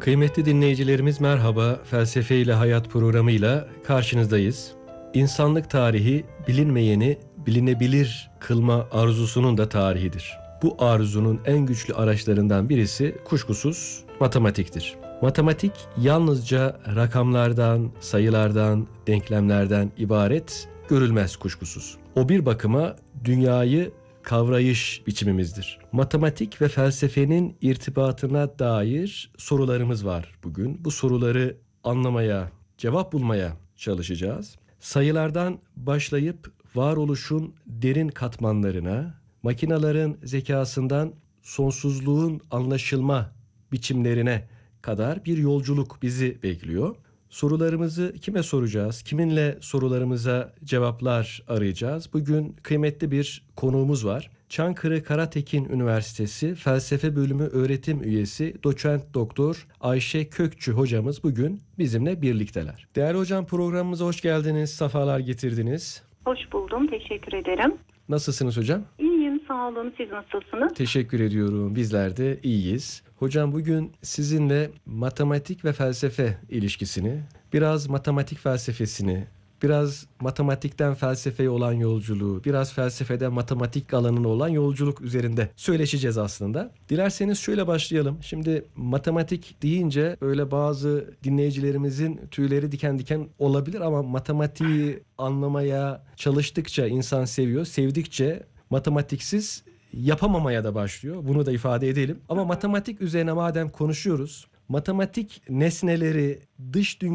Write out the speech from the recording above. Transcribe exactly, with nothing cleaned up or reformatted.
Kıymetli dinleyicilerimiz merhaba, Felsefe ile Hayat programıyla karşınızdayız. İnsanlık tarihi bilinmeyeni bilinebilir kılma arzusunun da tarihidir. Bu arzunun en güçlü araçlarından birisi kuşkusuz matematiktir. Matematik yalnızca rakamlardan, sayılardan, denklemlerden ibaret görülmez kuşkusuz. O bir bakıma dünyayı kavrayış biçimimizdir. Matematik ve felsefenin irtibatına dair sorularımız var bugün. Bu soruları anlamaya, cevap bulmaya çalışacağız. Sayılardan başlayıp varoluşun derin katmanlarına, makinelerin zekasından sonsuzluğun anlaşılma biçimlerine kadar bir yolculuk bizi bekliyor. Sorularımızı kime soracağız? Kiminle sorularımıza cevaplar arayacağız? Bugün kıymetli bir konuğumuz var. Çankırı Karatekin Üniversitesi Felsefe Bölümü öğretim üyesi Doçent Doktor Ayşe Kökçü hocamız bugün bizimle birlikteler. Değerli hocam, programımıza hoş geldiniz, safalar getirdiniz. Hoş buldum, teşekkür ederim. Nasılsınız hocam? İyiyim, sağ olun. Siz nasılsınız? Teşekkür ediyorum. Bizler de iyiyiz. Hocam, bugün sizinle matematik ve felsefe ilişkisini, biraz matematik felsefesini, biraz matematikten felsefeye olan yolculuğu, biraz felsefeden matematik alanına olan yolculuk üzerinde söyleşeceğiz aslında. Dilerseniz şöyle başlayalım. Şimdi matematik deyince böyle bazı dinleyicilerimizin tüyleri diken diken olabilir ama matematiği anlamaya çalıştıkça insan seviyor, sevdikçe matematiksiz yapamamaya da başlıyor. Bunu da ifade edelim. Ama matematik üzerine madem konuşuyoruz, matematik nesneleri dış dünya